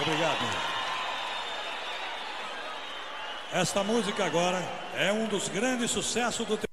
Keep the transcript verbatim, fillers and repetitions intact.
obrigado. Esta música agora é um dos grandes sucessos do